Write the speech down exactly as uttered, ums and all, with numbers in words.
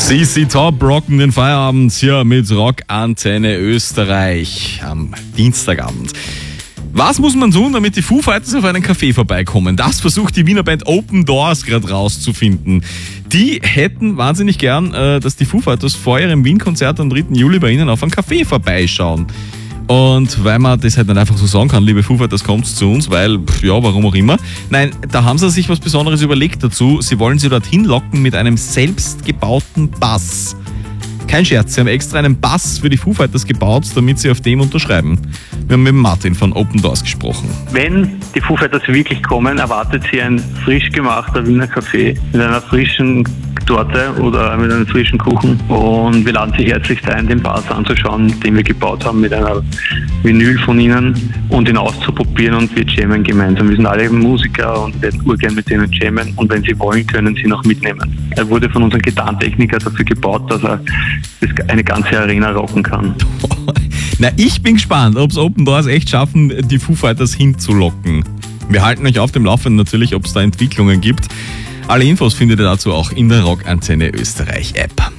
C C Top rocken den Feierabend hier mit Rockantenne Österreich am Dienstagabend. Was muss man tun, damit die Foo Fighters auf einen Café vorbeikommen? Das versucht die Wiener Band Open Doors gerade rauszufinden. Die hätten wahnsinnig gern, äh, dass die Foo Fighters vor ihrem Wien-Konzert am dritten Juli bei ihnen auf ein Café vorbeischauen. Und weil man das halt nicht einfach so sagen kann, liebe Foo Fighters, kommt zu uns, weil, ja, warum auch immer. Nein, da haben sie sich was Besonderes überlegt dazu. Sie wollen sie dorthin locken mit einem selbstgebauten Bass. Kein Scherz, sie haben extra einen Bass für die Foo Fighters gebaut, damit sie auf dem unterschreiben. Wir haben mit Martin von Open Doors gesprochen. Wenn die Foo Fighters wirklich kommen, erwartet sie ein frisch gemachter Wiener Kaffee mit einer frischen Torte oder mit einem frischen Kuchen. Und wir laden Sie herzlich ein, den Bass anzuschauen, den wir gebaut haben mit einer Vinyl von Ihnen und ihn auszuprobieren, und wir jammen gemeinsam. Wir sind alle Musiker und werden urgern mit denen jammen, und wenn Sie wollen, können Sie ihn auch mitnehmen. Er wurde von unserem Gitarrentechniker dafür gebaut, dass er eine ganze Arena rocken kann. Na, ich bin gespannt, ob es Open Doors echt schaffen, die Foo Fighters hinzulocken. Wir halten euch auf dem Laufenden natürlich, ob es da Entwicklungen gibt. Alle Infos findet ihr dazu auch in der Rockantenne Österreich App.